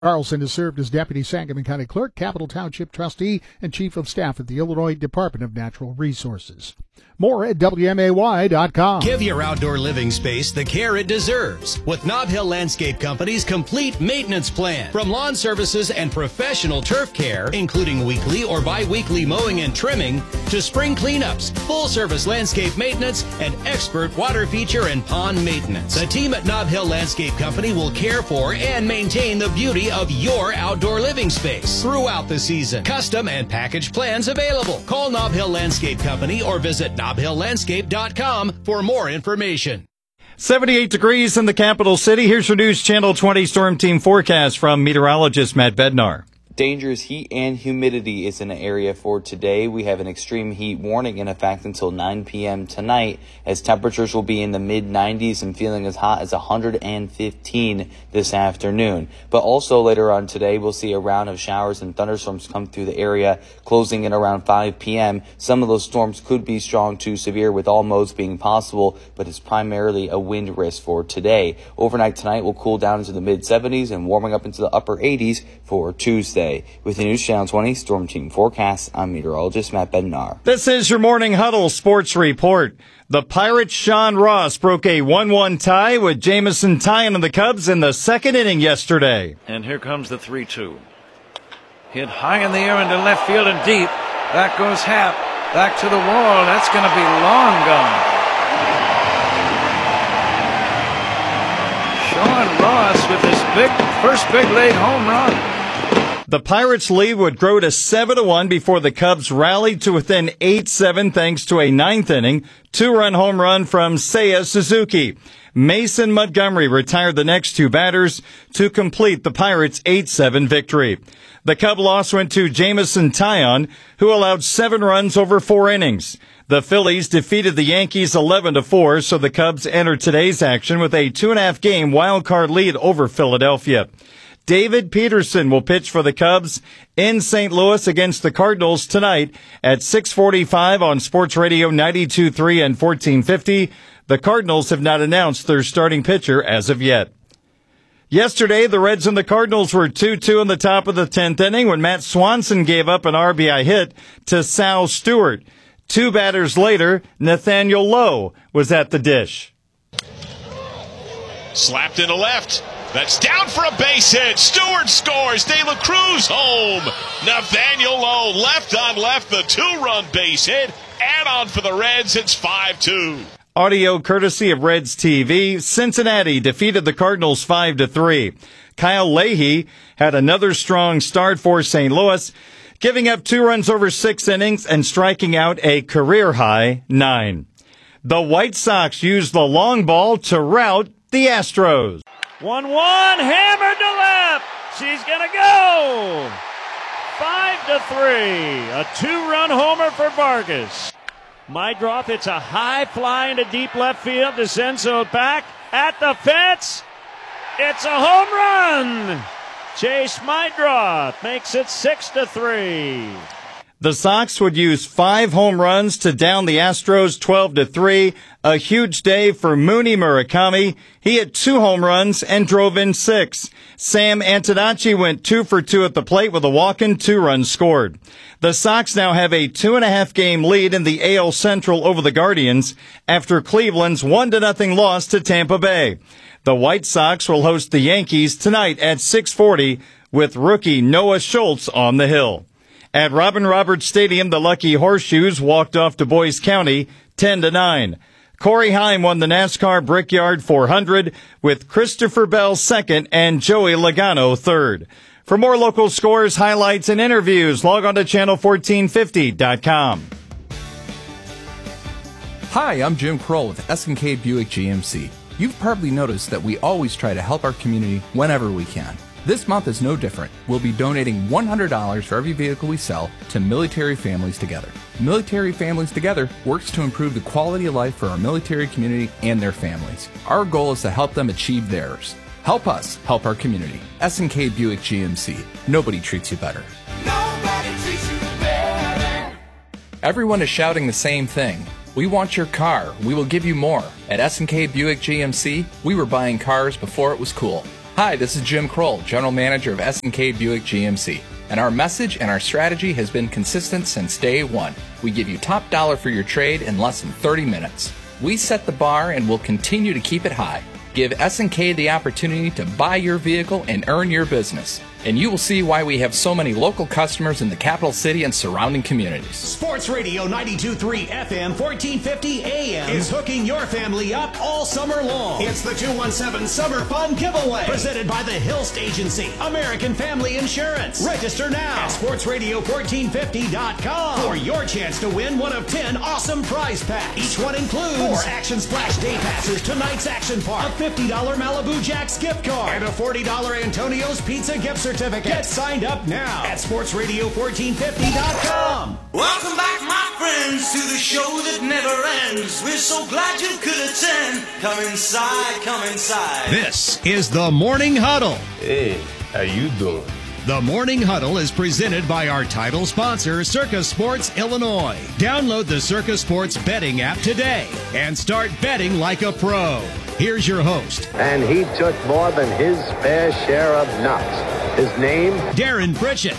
Carlson has served as Deputy Sangamon County Clerk, Capital Township Trustee, and Chief of Staff at the Illinois Department of Natural Resources. More at WMAY.com. Give your outdoor living space the care it deserves with Nob Hill Landscape Company's complete maintenance plan. From lawn services and professional turf care, including weekly or bi-weekly mowing and trimming, to spring cleanups, full-service landscape maintenance, and expert water feature and pond maintenance. The team at Nob Hill Landscape Company will care for and maintain the beauty of your outdoor living space throughout the season. Custom and package plans available. Call Nob Hill Landscape Company or visit NobHillLandscape.com for more information. 78 degrees in the capital city. Here's your News Channel 20 Storm Team forecast from meteorologist Matt Bednar. Dangerous heat and humidity is an area for today. We have an extreme heat warning in effect until 9 p.m. tonight, as temperatures will be in the mid-90s and feeling as hot as 115 this afternoon. But also later on today, we'll see a round of showers and thunderstorms come through the area, closing in around 5 p.m. Some of those storms could be strong to severe, with all modes being possible, but it's primarily a wind risk for today. Overnight tonight will cool down into the mid-70s and warming up into the upper 80s for Tuesday. With the News Channel 20 Storm Team forecast, I'm meteorologist Matt Bednar. This is your Morning Huddle Sports Report. The Pirates' Sean Ross broke a 1-1 tie with Jameson Taillon of the Cubs in the second inning yesterday. And here comes the 3-2. Hit high in the air into left field and deep. Back goes Happ. Back to the wall. That's going to be long gone. Sean Ross with his first big league home run. The Pirates' lead would grow to 7-1 before the Cubs rallied to within 8-7 thanks to a ninth inning, two-run home run from Seiya Suzuki. Mason Montgomery retired the next two batters to complete the Pirates' 8-7 victory. The Cub loss went to Jameson Taillon, who allowed 7 runs over 4 innings. The Phillies defeated the Yankees 11-4, so the Cubs enter today's action with a 2.5-game wild-card lead over Philadelphia. David Peterson will pitch for the Cubs in St. Louis against the Cardinals tonight at 6:45 on Sports Radio 92.3 and 1450. The Cardinals have not announced their starting pitcher as of yet. Yesterday, the Reds and the Cardinals were 2-2 in the top of the 10th inning when Matt Swanson gave up an RBI hit to Sal Stewart. 2 batters later, Nathaniel Lowe was at the dish. Slapped into left. That's down for a base hit. Stewart scores. De La Cruz home. Nathaniel Lowe left on left. The 2-run base hit. Add on for the Reds. It's 5-2. Audio courtesy of Reds TV. Cincinnati defeated the Cardinals 5-3. Kyle Leahy had another strong start for St. Louis, giving up 2 runs over 6 innings and striking out a career-high 9. The White Sox used the long ball to rout the Astros. 1-1, hammered to left. She's going to go. 5-3, a 2-run homer for Vargas. Meidroth hits a high fly into deep left field. DeCenzo back at the fence. It's a home run. Chase Meidroth makes it 6-3. The Sox would use 5 home runs to down the Astros 12-3. A huge day for Mooney Murakami. He hit 2 home runs and drove in 6. Sam Antonacci went 2 for 2 at the plate with a walk and 2 runs scored. The Sox now have a 2.5-game lead in the AL Central over the Guardians after Cleveland's 1-0 loss to Tampa Bay. The White Sox will host the Yankees tonight at 6:40 with rookie Noah Schultz on the hill. At Robin Roberts Stadium, the Lucky Horseshoes walked off to Boise County 10-9. Corey Heim won the NASCAR Brickyard 400 with Christopher Bell second and Joey Logano third. For more local scores, highlights, and interviews, log on to channel1450.com. Hi, I'm Jim Kroll with S&K Buick GMC. You've probably noticed that we always try to help our community whenever we can. This month is no different. We'll be donating $100 for every vehicle we sell to Military Families Together. Military Families Together works to improve the quality of life for our military community and their families. Our goal is to help them achieve theirs. Help us help our community. S&K Buick GMC. Nobody treats you better. Nobody treats you better. Everyone is shouting the same thing. We want your car. We will give you more. At S&K Buick GMC, we were buying cars before it was cool. Hi, this is Jim Kroll, General Manager of S&K Buick GMC. And our message and our strategy has been consistent since day one. We give you top dollar for your trade in less than 30 minutes. We set the bar and will continue to keep it high. Give S&K the opportunity to buy your vehicle and earn your business. And you will see why we have so many local customers in the capital city and surrounding communities. Sports Radio 92.3 FM 1450 AM is hooking your family up all summer long. It's the 217 Summer Fun Giveaway presented by the Hilst Agency, American Family Insurance. Register now at sportsradio1450.com for your chance to win one of 10 awesome prize packs. Each one includes 4 Action Splash Day Passes to Night's Action Park, a $50 Malibu Jack's gift card, and a $40 Antonio's Pizza gift certificate. Get signed up now at sportsradio1450.com. Welcome back, my friends, to the show that never ends. We're so glad you could attend. Come inside, come inside. This is the Morning Huddle. Hey, how you doing? The Morning Huddle is presented by our title sponsor, Circa Sports Illinois. Download the Circa Sports betting app today and start betting like a pro. Here's your host, And he took more than his fair share of nuts. His name? Darren Pritchett.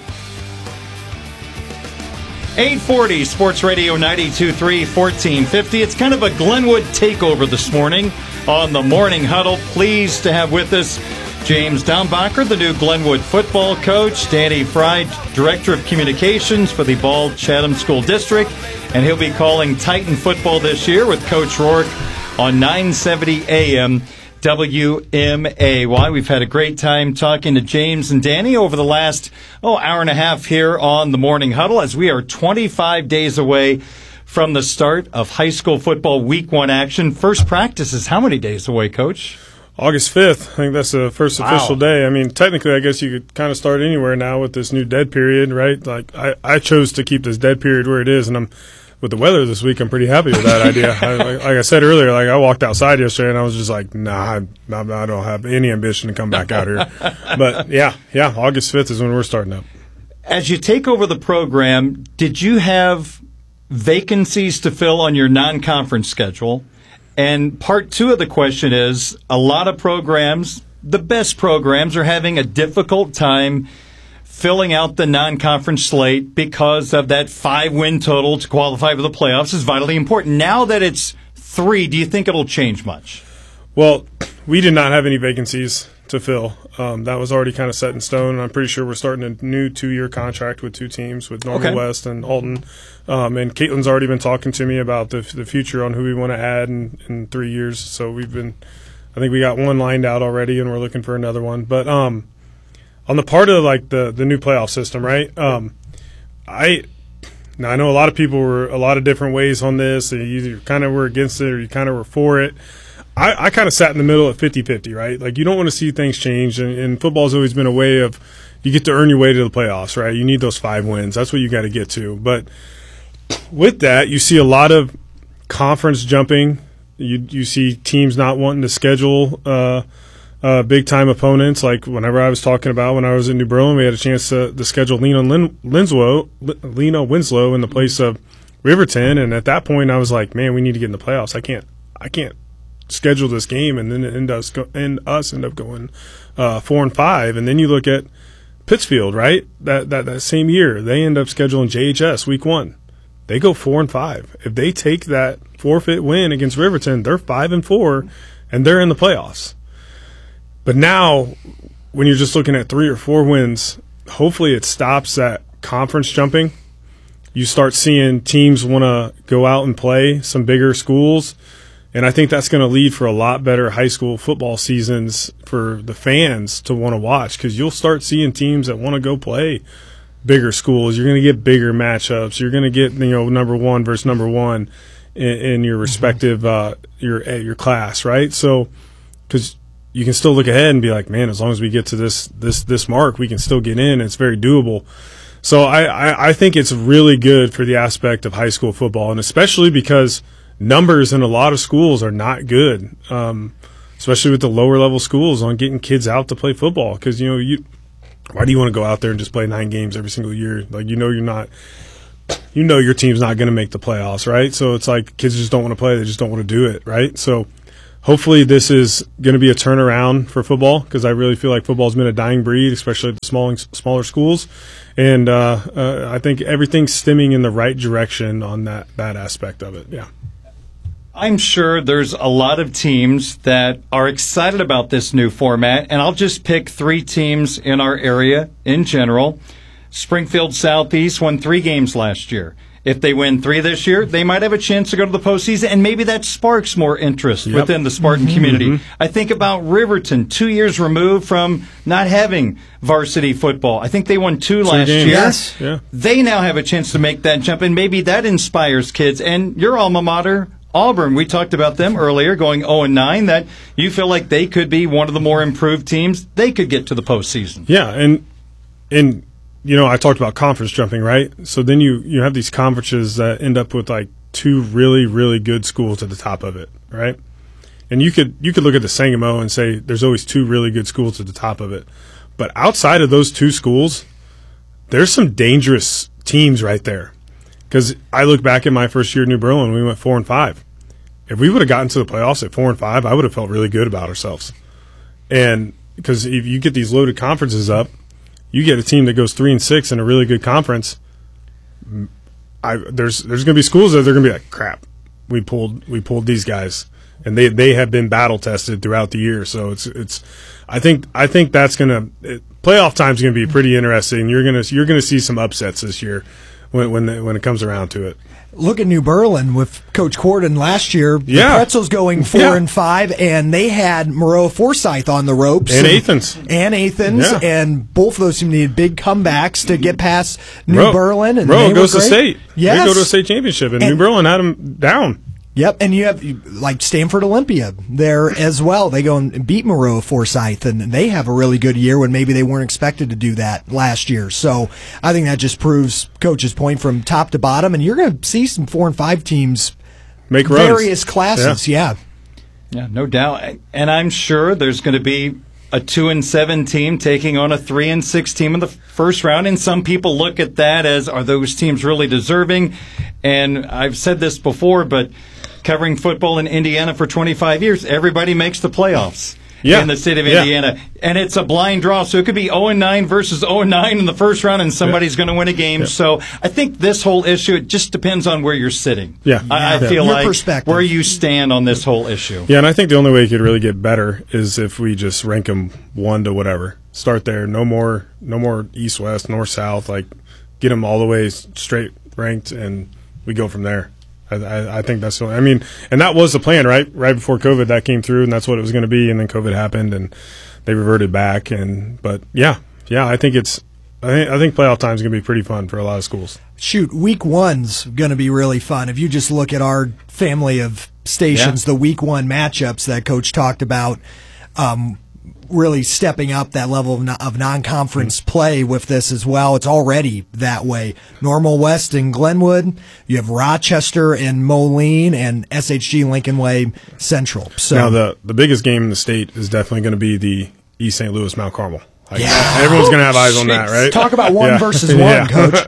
840 Sports Radio 92.3 1450. It's kind of a Glenwood takeover this morning on the Morning Huddle. Pleased to have with us James Downbacher, the new Glenwood football coach, Danny Fry, Director of Communications for the Ball Chatham School District, and he'll be calling Titan football this year with Coach Rourke on 970 AM WMAY. We've had a great time talking to James and Danny over the last hour and a half here on the Morning Huddle, as we are 25 days away from the start of high school football Week 1 action. First practice is how many days away, Coach? August 5th. I think that's the first official day. I mean, technically, I guess you could kind of start anywhere now with this new dead period, right? Like, I chose to keep this dead period where it is, and with the weather this week, I'm pretty happy with that idea. Like I said earlier, like I walked outside yesterday, and I was just like, nah, I don't have any ambition to come back out here. But, yeah, August 5th is when we're starting up. As you take over the program, did you have vacancies to fill on your non-conference schedule? And part 2 of the question is, a lot of programs, the best programs, are having a difficult time filling out the non-conference slate because of that 5-win total to qualify for the playoffs is vitally important. Now that it's 3, do you think it'll change much? Well, we did not have any vacancies to fill. That was already kind of set in stone. I'm pretty sure we're starting a new 2-year contract with 2 teams, with Normal West and Alton. And Caitlin's already been talking to me about the future on who we want to add in 3 years. So I think we got one lined out already, and we're looking for another one. But on the part of like the new playoff system, right? I know a lot of people were a lot of different ways on this. You either kind of were against it or you kind of were for it. I kind of sat in the middle at 50-50, right? Like, you don't want to see things change, and football's always been a way of you get to earn your way to the playoffs, right? You need those 5 wins. That's what you got to get to. But with that, you see a lot of conference jumping. You see teams not wanting to schedule big-time opponents. Like whenever I was talking about when I was in New Berlin, we had a chance to schedule Leno Winslow in the place of Riverton, and at that point I was like, man, we need to get in the playoffs. I can't schedule this game and then end up going 4-5. And then you look at Pittsfield, right? That same year, they end up scheduling JHS week 1. They go 4-5. If they take that forfeit win against Riverton, they're 5-4, and they're in the playoffs. But now, when you're just looking at 3 or 4 wins, hopefully it stops that conference jumping. You start seeing teams want to go out and play some bigger schools. And I think that's going to lead for a lot better high school football seasons for the fans to want to watch, because you'll start seeing teams that want to go play bigger schools. You're going to get bigger matchups. You're going to get number 1 versus number 1 in your respective your class, right? So because you can still look ahead and be like, man, as long as we get to this mark, we can still get in. It's very doable. So I think it's really good for the aspect of high school football, and especially because numbers in a lot of schools are not good, especially with the lower level schools, on getting kids out to play football. Because why do you want to go out there and just play 9 games every single year? Like, your team's not going to make the playoffs, right? So it's like kids just don't want to play; they just don't want to do it, right? So hopefully this is going to be a turnaround for football, because I really feel like football's been a dying breed, especially at the smaller schools. And I think everything's stemming in the right direction on that aspect of it. Yeah. I'm sure there's a lot of teams that are excited about this new format, and I'll just pick 3 teams in our area in general. Springfield Southeast won 3 games last year. If they win 3 this year, they might have a chance to go to the postseason, and maybe that sparks more interest within the Spartan community. I think about Riverton, 2 years removed from not having varsity football. I think they won 2 last year. Yes. Yeah. They now have a chance to make that jump, and maybe that inspires kids. And your alma mater, Auburn, we talked about them earlier, going 0-9, that you feel like they could be one of the more improved teams. They could get to the postseason. Yeah, and I talked about conference jumping, right? So then you have these conferences that end up with like 2 really, really good schools at the top of it, right? And you could look at the Sangamo and say there's always 2 really good schools at the top of it. But outside of those 2 schools, there's some dangerous teams right there. Because I look back at my first year at New Berlin, we went 4-5. If we would have gotten to the playoffs at 4-5, I would have felt really good about ourselves. And because if you get these loaded conferences up, you get a team that goes 3-6 in a really good conference. There's going to be schools that they're going to be like, crap, we pulled these guys, and they have been battle tested throughout the year. So it's I think that's going to playoff time's going to be pretty interesting. You're going to see some upsets this year when it comes around to it. Look at New Berlin with Coach Corden last year. The Pretzels going 4-5, and they had Moreau Forsyth on the ropes. And Athens. And both of those teams needed big comebacks to get past New Berlin. And Moreau goes to state. Yes. They go to a state championship, and New Berlin had them down. Yep, and you have like Stanford Olympia there as well. They go and beat Moreau Forsyth, and they have a really good year when maybe they weren't expected to do that last year. So I think that just proves Coach's point from top to bottom, and you're going to see some 4-5 teams make runs. Various classes, yeah, no doubt. And I'm sure there's going to be a 2-7 team taking on a 3-6 team in the first round, and some people look at that as, are those teams really deserving? And I've said this before, but covering football in Indiana for 25 years, everybody makes the playoffs in the state of Indiana. And it's a blind draw, so it could be 0-9 versus 0-9 in the first round, and somebody's going to win a game. So I think this whole issue, it just depends on where you're sitting. I feel Your like perspective. where you stand on this whole issue. Yeah, and I think the only way it could really get better is if we just rank them 1 to whatever. Start there. No more east-west, north-south. Like, get them all the way straight ranked, and we go from there. I think that's what I mean, and that was the plan, right? Right before COVID, that came through, and that's what it was going to be. And then COVID happened, and they reverted back. But I think I think playoff time is going to be pretty fun for a lot of schools. Shoot, week 1's going to be really fun. If you just look at our family of stations, the week 1 matchups that Coach talked about. Really stepping up that level of non-conference play with this as well. It's already that way. Normal West and Glenwood. You have Rochester and Moline and SHG Lincoln Way Central. So now the biggest game in the state is definitely going to be the East St. Louis Mount Carmel. Everyone's going to have eyes on that, right? Talk about 1 versus 1, Coach.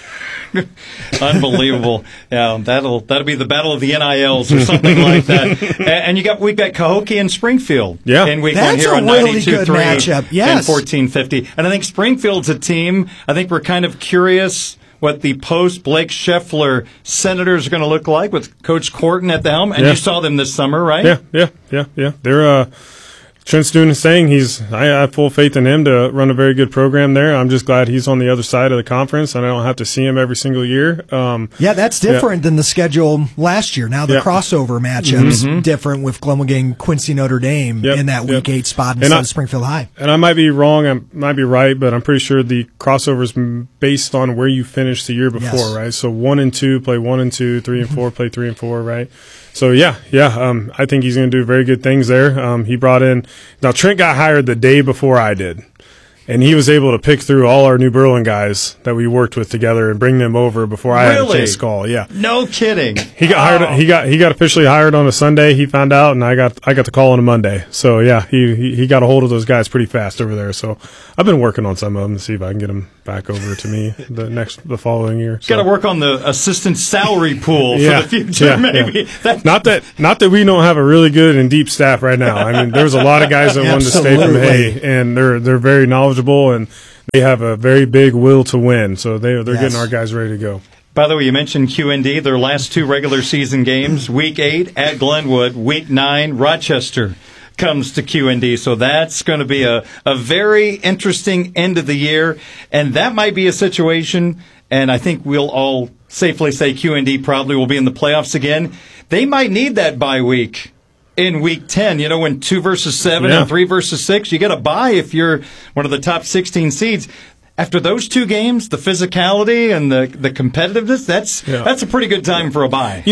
Unbelievable. Yeah, that'll be the battle of the NILs or something like that. And we've got Cahokia and Springfield in week 1 here on 92.3 and 1450. And I think Springfield's a team, I think we're kind of curious what the post-Blake Scheffler Senators are going to look like with Coach Corden at the helm. And you saw them this summer, right? Yeah. They're Trent Stune is saying I have full faith in him to run a very good program there. I'm just glad he's on the other side of the conference, and I don't have to see him every single year. That's different than the schedule last year. Now the crossover matchups different with Glenwood and Quincy Notre Dame in that week 8 spot instead of Springfield High. And I might be wrong, I might be right, but I'm pretty sure the crossover is based on where you finished the year before, right? So 1 and 2 play 1 and 2, 3 and 4 play 3 and 4, right? So I think he's going to do very good things there. He brought in now Trent got hired the day before I did, And he was able to pick through all our New Berlin guys that we worked with together and bring them over before I had a chance to call. Yeah, no kidding. He got hired. He got officially hired on a Sunday. He found out, and I got the call on a Monday. So yeah, he got a hold of those guys pretty fast over there. So I've been working on some of them to see if I can get them back over to me the following year. So. Got to work on the assistant salary pool for the future, maybe. Yeah. Not that we don't have a really good and deep staff right now. I mean, there's a lot of guys that wanted to stay from Hay, and they're very knowledgeable. And they have a very big will to win, so they're getting our guys ready to go. By the way, you mentioned QND, their last 2 regular season games, Week 8 at Glenwood, Week 9 Rochester comes to QND, so that's going to be a very interesting end of the year, and that might be a situation, and I think we'll all safely say QND probably will be in the playoffs again. They might need that bye week. In Week 10, when 2 versus 7 and 3 versus 6, you get a bye if you're one of the top 16 seeds. After those 2 games, the physicality and the competitiveness, that's a pretty good time for a bye.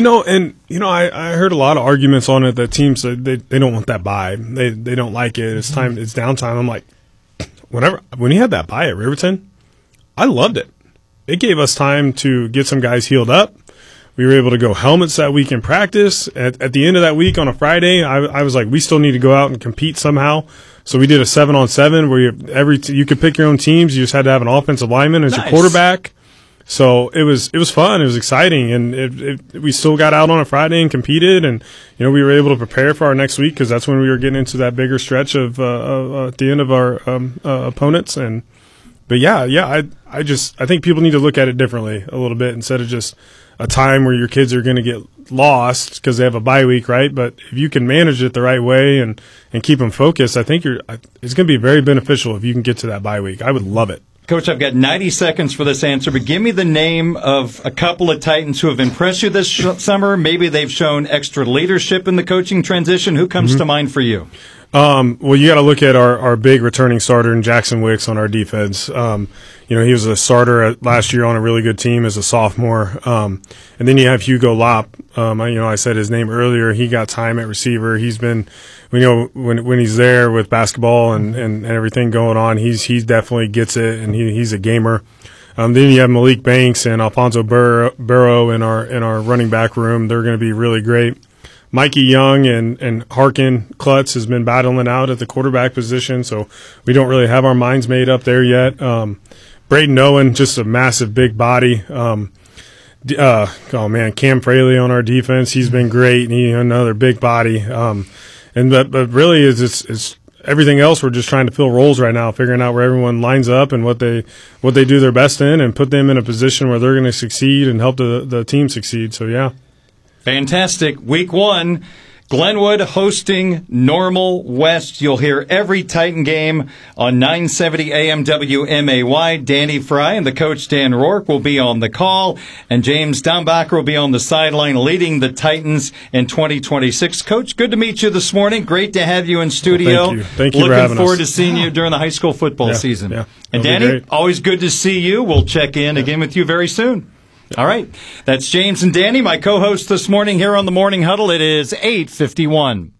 I heard a lot of arguments on it that teams they don't want that bye. They don't like it. It's time. It's downtime. I'm like, when you had that bye at Riverton, I loved it. It gave us time to get some guys healed up. We were able to go helmets that week in practice. At the end of that week on a Friday, I was like, we still need to go out and compete somehow. So we did a 7-on-7 where you could pick your own teams. You just had to have an offensive lineman as your quarterback. So it was fun. It was exciting, and we still got out on a Friday and competed. And we were able to prepare for our next week because that's when we were getting into that bigger stretch of at the end of our opponents. But I think people need to look at it differently a little bit instead of just a time where your kids are going to get lost because they have a bye week, right? But if you can manage it the right way and keep them focused, I think it's going to be very beneficial if you can get to that bye week. I would love it. Coach, I've got 90 seconds for this answer, but give me the name of a couple of Titans who have impressed you this summer. Maybe they've shown extra leadership in the coaching transition. Who comes to mind for you? Well, you got to look at our big returning starter in Jackson Wicks on our defense. He was a starter last year on a really good team as a sophomore. And then you have Hugo Lopp. I said his name earlier. He got time at receiver. He's been, when he's there with basketball and everything going on, he definitely gets it, and he's a gamer. Then you have Malik Banks and Alfonso Burrow in our running back room. They're going to be really great. Mikey Young and Harkin Klutz has been battling out at the quarterback position, so we don't really have our minds made up there yet. Braden Owen, just a massive big body. Cam Fraley on our defense, he's been great, and another big body. But really, it's everything else. We're just trying to fill roles right now, figuring out where everyone lines up and what they do their best in, and put them in a position where they're going to succeed and help the team succeed. So yeah. Fantastic. Week 1, Glenwood hosting Normal West. You'll hear every Titan game on 970 AM WMAY. Danny Fry and the coach Dan Rourke will be on the call, and James Dombacher will be on the sideline leading the Titans in 2026. Coach, good to meet you this morning. Great to have you in studio. Well, thank you for Looking having forward us. to seeing you during the high school football season. Yeah, and Danny, always good to see you. We'll check in again with you very soon. All right. That's James and Danny, my co-hosts this morning here on the Morning Huddle. It is 8:51.